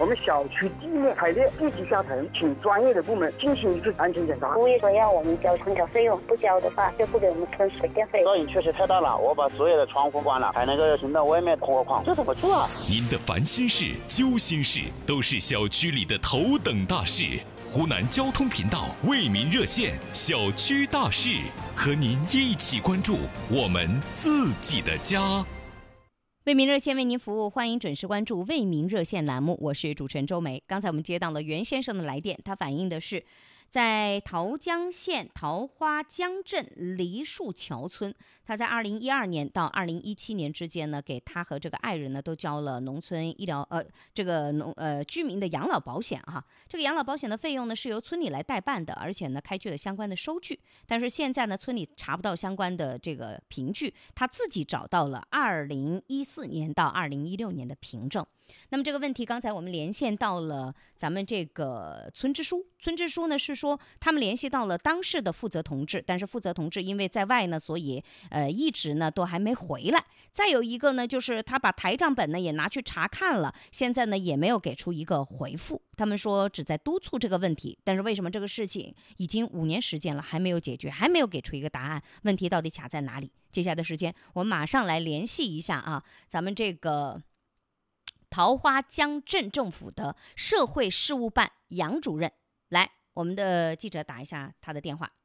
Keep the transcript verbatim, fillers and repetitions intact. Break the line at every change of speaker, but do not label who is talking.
我们小区地面排列地基下沉，请专业的部门进行一次安全检查。
物业说要我们交空调费用，不交的话就不给我们吞水电费。
噪音确实太大了，我把所有的窗户关了，还能够听到外面何况这怎么做啊？
您的烦心事、揪心事都是小区里的头等大事。湖南交通频道为民热线小区大事，和您一起关注我们自己的家。
为民热线为您服务，欢迎准时关注为民热线栏目，我是主持人周梅。刚才我们接到了袁先生的来电，他反映的是在桃江县桃花江镇梨树桥村，他在二零一二年到二零一七年之间呢，给他和这个爱人呢都交了农村医疗呃这个农呃居民的养老保险哈。这个养老保险的费用呢是由村里来代办的，而且呢开具了相关的收据。但是现在呢村里查不到相关的这个凭据，他自己找到了二零一四年到二零一六年的凭证。那么这个问题，刚才我们连线到了咱们这个村支书，村支书呢是说他们联系到了当事的负责同志，但是负责同志因为在外呢，所以呃一直呢都还没回来。再有一个呢，就是他把台账本呢也拿去查看了，现在呢也没有给出一个回复。他们说只在督促这个问题，但是为什么这个事情已经五年时间了还没有解决，还没有给出一个答案？问题到底卡在哪里？接下来的时间，我们马上来联系一下啊，咱们这个桃花江镇政府的社会事务办杨主任。来，我们的记者打一下他的电话。